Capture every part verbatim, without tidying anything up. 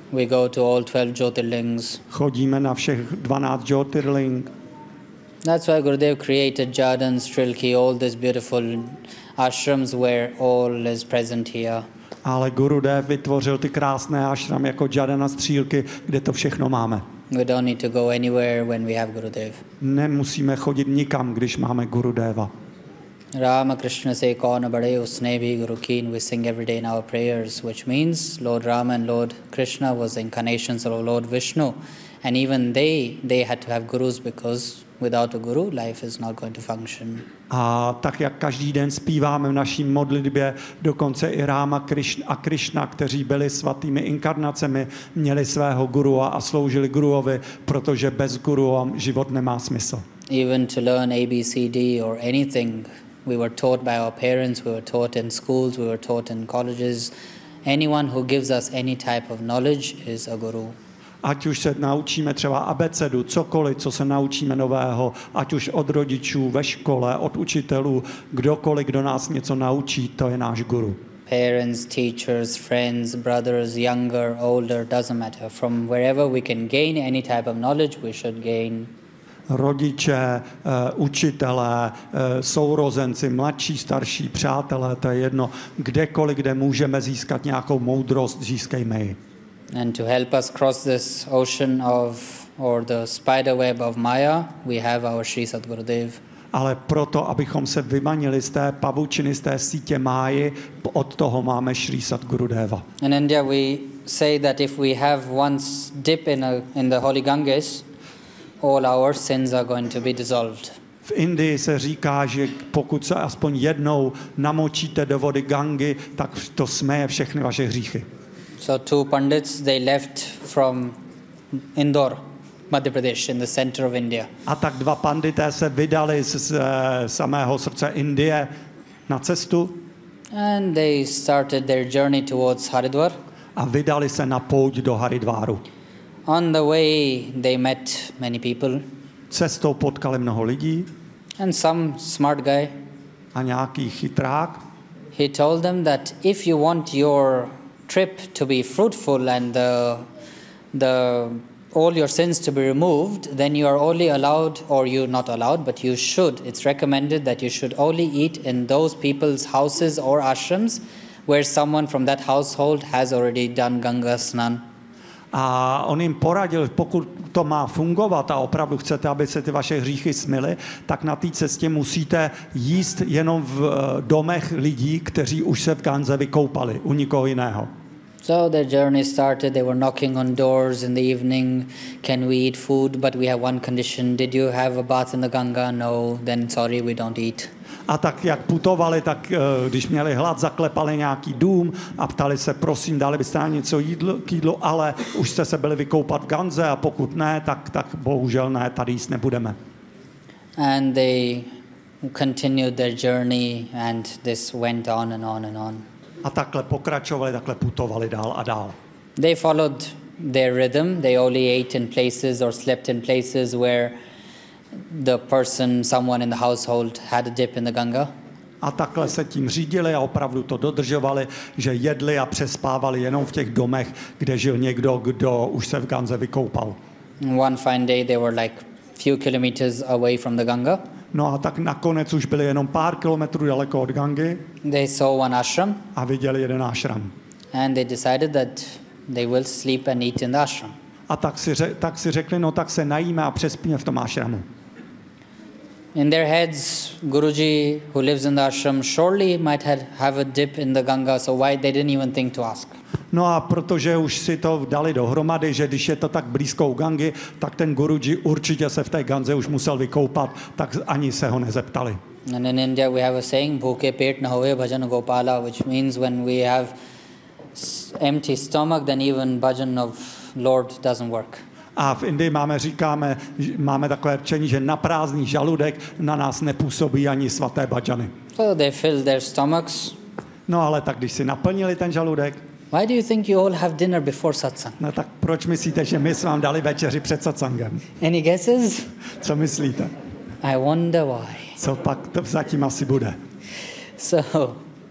We go to all twelve Jyotirlings. Chodíme na všech dvanáct Jyotirling. That's why Gurudev created Jardhan, Strilki, all these beautiful ashrams where all is present here. Ale Gurudev vytvořil ty krásné ashram jako Jardhana, Střílky, kde to všechno máme. We don't need to go anywhere when we have Gurudev. Nemusíme chodit nikam, když máme Gurudeva. Rama Krishna se kaun bade usne bhi Guru keen, we sing every day in our prayers, which means Lord Rama and Lord Krishna was incarnations of Lord Vishnu, and even they they had to have gurus, because without a guru life is not going to function. A tak jak každý den zpíváme v naší modlitbě, dokonce i Ráma Krišna a Krišna, kteří byli svatými inkarnacemi, měli svého guru a sloužili guruovi, protože bez guru život nemá smysl. Even to learn A B C D or anything, we were taught by our parents, we were taught in schools, we were taught in colleges. Anyone who gives us any type of knowledge is a guru. Ať už se naučíme třeba abecedu, cokoliv, co se naučíme nového, ať už od rodičů, ve škole, od učitelů, kdokoliv, kdo nás něco naučí, to je náš guru. Parents, teachers, friends, brothers, younger, older, doesn't matter. From wherever we can gain any type of knowledge, we should gain. Rodiče, učitelé, sourozenci, mladší, starší, přátelé, to je jedno. Kdekoliv, kde můžeme získat nějakou moudrost, získejme ji. And to help us cross this ocean of, or the spider web of Maya, we have our Sri Sadgurudev. Ale proto, abychom se vymanili z té pavučiny, z té sítě máji, od toho máme Sri Sadgurudeva. In India we say that if we have once dip in, a, in the holy Ganges, all our sins are going to be dissolved. V Indii se říká, že pokud se aspoň jednou namočíte do vody Gangy, tak to směje všechny vaše hříchy. So two pandits, they left from Indore, Madhya Pradesh, in the center of India. A tak dva pandité se vydali z, z samého srdce Indie na cestu. And they started their journey towards Haridwar. A vydali se na pouť do Haridváru. On the way they met many people. Cestou potkali mnoho lidí. And some smart guy. A nějaký chytrák. He told them that if you want your trip to be fruitful and the, the all your sins to be removed, then you are only allowed, or you not allowed, but you should, it's recommended that you should only eat in those people's houses or ashrams where someone from that household has already done Ganga Snan. A on jim poradil, pokud to má fungovat a opravdu chcete, aby se ty vaše hříchy smily, tak na té cestě musíte jíst jenom v domech lidí, kteří už se v Ganze vykoupali, u nikoho jiného. So their journey started, they were knocking on doors in the evening, can we eat food, but we have one condition, did you have a bath in the Ganga? No, then sorry, we don't eat. A tak jak putovali, tak když měli hlad, zaklepali nějaký dům a ptali se, prosím, dali byste nám něco jídlo, k jídlu, ale už jste se byli vykoupat v Ganze a pokud ne, tak, tak bohužel ne, tady jíst nebudeme. And they continued their journey and this went on and on and on. A takhle pokračovali, takhle putovali dál a dál. They followed their rhythm. They only ate in places or slept in places where the person, someone in the household had a dip in the Ganga. A takhle se tím řídili a opravdu to dodržovali, že jedli a přespávali jenom v těch domech, kde žil někdo, kdo už se v Ganze vykoupal. One fine day they were like few kilometers away from the Ganga. No a tak nakonec už byli jenom pár kilometrů daleko od Gangy. They saw one ashram. A viděli jeden ashram. And they decided that they will sleep and eat in the ashram. A tak si, tak si řekli, no tak se najíme a přespíme v tom ashramu. In their heads, Guruji, who lives in the ashram, surely might have, have a dip in the Ganga, so why they didn't even think to ask. No a protože už si to dali dohromady, že když je to tak blízko u Gangy, tak ten Guruji určitě se v té Ganze už musel vykoupat, tak ani se ho nezeptali. And in India we have a saying, bhuke pet na hoye bhajan gopala, which means when we have empty stomach, then even bhajan of Lord doesn't work. A v Indii máme, říkáme, máme takové řečení, že na prázdný žaludek na nás nepůsobí ani svaté bhajany. So they filled their stomachs. No ale tak když si naplnili ten žaludek, why do you think you all have dinner before satsang? No tak proč myslíte, že my jsme vám dali večeři před satsangem? Any guesses? Co myslíte? I wonder why. Co pak to zatím asi bude? So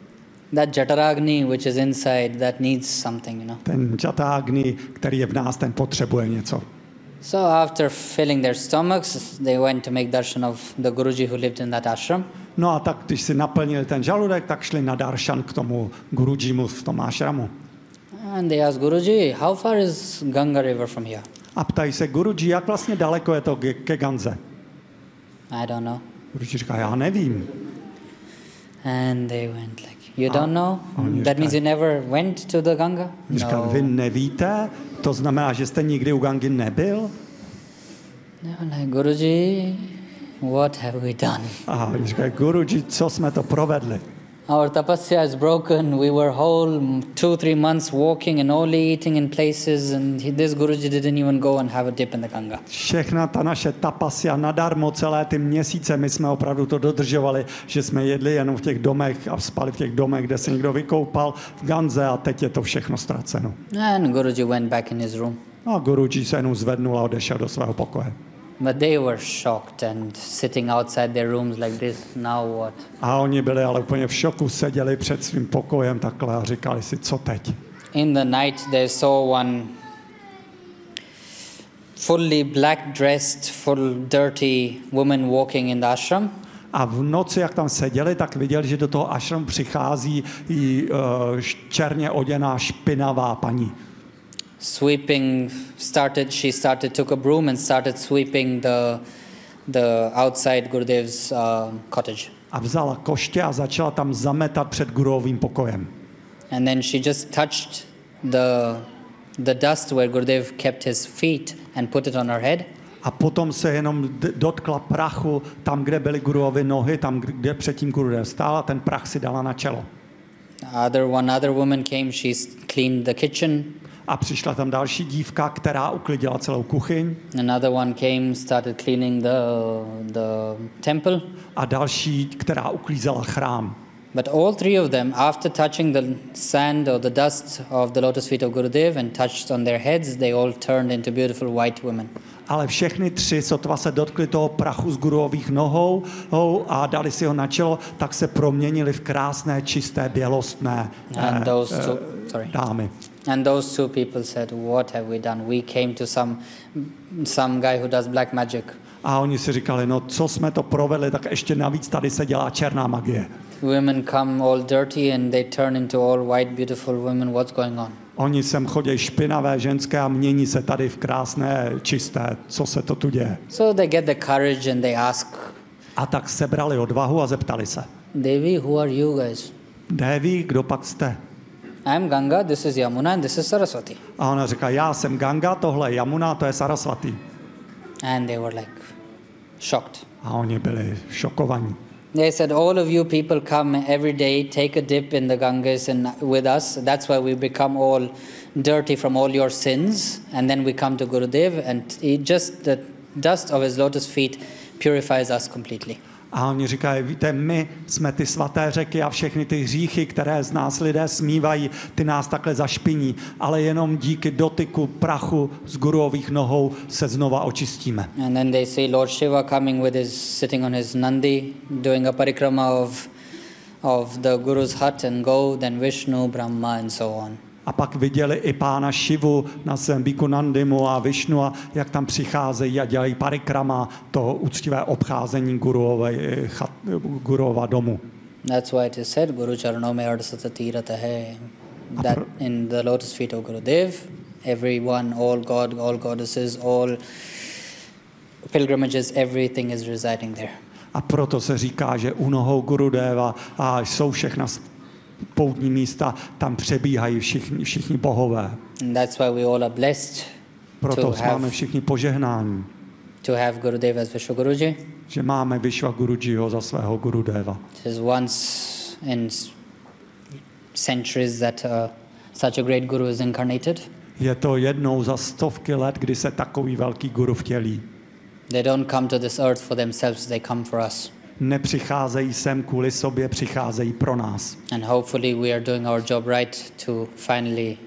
that Jataragni which is inside, that needs something, you know. Ten Jatágni, který je v nás, ten potřebuje něco. So after filling their stomachs, they went to make darshan of the Guruji who lived in that ashram. No a tak, když si naplnili ten žaludek, tak šli na darshan k tomu Gurujimu v tom ashramu. And they asked Guruji, how far is Ganga river from here? A ptají se Guruji, jak vlastně daleko je to ke, ke Ganze. I don't know. Guruji říká, já nevím. And they went like, you don't know? oni That means říkají- you never went to the Ganga? Říká, No. vy nevíte? To znamená, že jste nikdy u Gangy nebyl? They were like, Guruji, what have we done? A oni říkají, Guruji, co jsme to provedli? Our tapasya is broken. We were whole mm, two, three months walking and only eating in places, and he, this Guruji didn't even go and have a dip in the Ganga. Všechna ta naše tapasya nadarmo celé ty měsíce, my jsme opravdu to dodržovali, že jsme jedli jenom v těch domech a spali v těch domech, kde se někdo vykoupal v Ganze a teď je to všechno ztraceno. And Guruji went back in his room. A Guruji se jenom zvednul a odešel do svého pokoje. But they were shocked and sitting outside their rooms like this. Now what? A oni byli ale úplně v šoku, seděli před svým pokojem takhle a říkali si, co teď? In the night, they saw one fully black dressed, full dirty woman walking in the ashram. A v noci, jak tam seděli, tak viděli, že do toho ashramu přichází i uh, černě oděná špinavá paní. Sweeping started, she started, took a broom and started sweeping the, the outside Gurudev's uh, cottage. A vzala koště a začala tam zametat před Guruovým pokojem. And then she just touched the, the dust where Gurudev kept his feet and put it on her head. A potom se jenom d- dotkla prachu tam, kde byly Guruovy nohy, tam, kde předtím Gurudev stál, a ten prach si dala na čelo. Other one other woman came, she cleaned the kitchen. A přišla tam další dívka, která uklidila celou kuchyň. Another one came, started cleaning the, the temple. A další, která uklízela chrám. But all three of them, after touching the sand or the dust of the lotus feet of Gurudev and touched on their heads, they all turned into beautiful white women. Ale všechny tři, sotva se dotkli toho prachu z Guruových nohou hou, a dali si ho na čelo, tak se proměnili v krásné, čisté, bělostné And eh, those eh, two, sorry. dámy. And those two people said, "What have we done? We came to some some guy who does black magic." A oni si říkali, no co jsme to provedli, tak ještě navíc tady se dělá černá magie. Women come all dirty and they turn into all white, beautiful women. What's going on? Oni sem chodí špinavé ženské a mění se tady v krásné, čisté. Co se to tu děje? So they get the courage and they ask, A tak sebrali odvahu a zeptali se. Devi, who are you guys? Devi, kdo pak jste? I'm Ganga, this is Yamuna, and this is Saraswati. A ona říká, já jsem Ganga, tohle je Yamuna, to je Saraswati. And they were like shocked. A oni byli šokovaní. They said, all of you people come every day, take a dip in the Ganges and with us. That's why we become all dirty from all your sins. And then we come to Gurudev, and he just the dust of his lotus feet purifies us completely. A oni říkají, víte, my jsme ty svaté řeky a všechny ty hříchy, které z nás lidé smívají, ty nás takhle zašpiní, ale jenom díky dotyku prachu z Guruových nohou se znova očistíme. And then they see Lord Shiva coming with his, sitting on his Nandi, doing a parikrama of, of the Guru's hut and go, then Vishnu, Brahma and so on. A pak viděli i pána Šivu na svém Bhikkhu Nandimu a Višnu, a jak tam přicházejí a dělají parikrama, to úctivé obcházení Guruové, chat, Guruova domu. That's why it is said, Guru Charano me ardasata tiratahe. That in the lotus feet of Gurudev, everyone, all God, all goddesses, all pilgrimages, everything is residing there. A proto se říká, že u nohou Gurudeva a jsou všechna poutní místa, tam přebíhají všichni, všichni bohové. And that's why we all are blessed Proto to máme have, všichni požehnání, to have Gurudev as Vishwa Guruji. že máme Višva Gurujiho za svého Gurudeva. It is once in s- centuries that uh, such a great Guru is incarnated. Je to jednou za stovky let, kdy se takový velký guru vtělí. They don't come to this earth for themselves, they come for us. Nepřicházejí sem kvůli sobě, přicházejí pro nás. And hopefully we are doing our job right to finally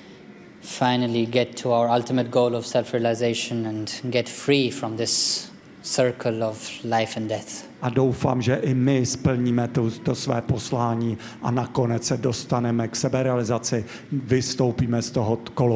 finally get to our ultimate goal of self-realization and get free from this circle of life and death. A doufám, že i my splníme to, to své poslání a nakonec se dostaneme k seberealizaci, vystoupíme z toho kolo